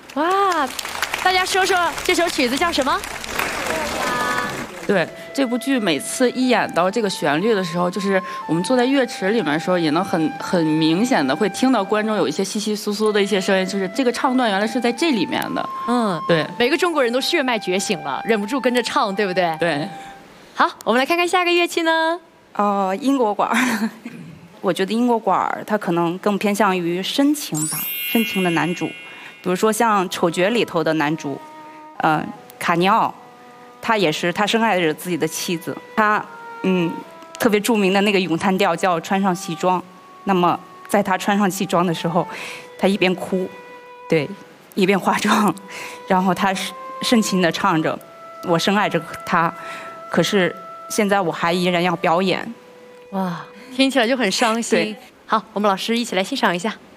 哇，大家说说这首曲子叫什么？ 对，这部剧每次一演到这个旋律的时候，就是我们坐在乐池里面的时候，也能很明显的会听到观众有一些稀稀疏疏的一些声音，就是这个唱段原来是在这里面的。对， 每个中国人都血脉觉醒了，忍不住跟着唱，对不对？ 对。 好，我们来看看下个乐器呢。 英国管儿，我觉得英国管儿它可能更偏向于深情吧，深情的男主，比如说像《丑角》里头的男主，卡尼奥。他也是，他深爱着自己的妻子。他，特别著名的那个咏叹调叫《穿上西装》。那么，在他穿上西装的时候，他一边哭，对，一边化妆，然后他深情地唱着：“我深爱着他，可是现在我还依然要表演。” 哇，听起来就很伤心。好，我们老师一起来欣赏一下。